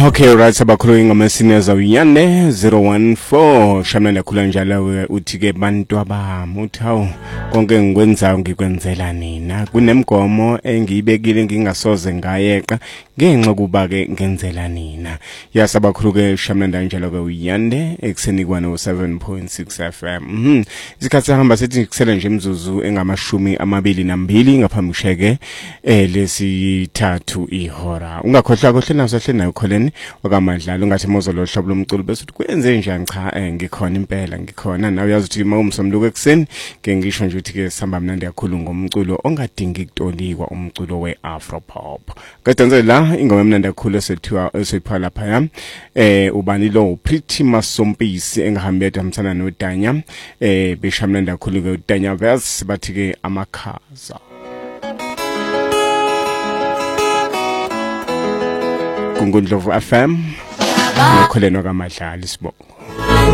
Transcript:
Okay, right, sabakhuluma ngamasineza uyane 014 shamana khula njalo uthi ke bantu abami uthi hawu konke ngikwenzayo ngikwenzela nina kunemgomo engiyibekile ngingasoze ngayeqa ngenxa kuba ke ngenzela nina yasabakhulu ke shamana njalo ke uyande ekseni kwa no 7.6 FM isikhathi sihamba sithi kusele nje imizuzu engamashumi amabili nambili ngaphambi kusheke lesithathu ihora ungakhohlwa kohle naso hle nayo kholeni wakamadlala ungathi mozolo hlobo lomculo bese uthi kwenze njani cha ngikhona impela ngikhona nawe uyazi ukuthi mawumsomluko ekseni ke ngisho nje ukuthi ke sihamba mnandi kakhulu ngomculo ongadingi kutolikwa umculo weAfro pop kadanze la ingoma emnandi kakhulu esethiwa esiphala lapha ubani lo Pretty Masompisi engahambe yedamthana noDanya beshamnandi kakhulu ke uDanya verse bathi ke amakhaza Kungundlovu FM nokholeno kaMadlala isibongo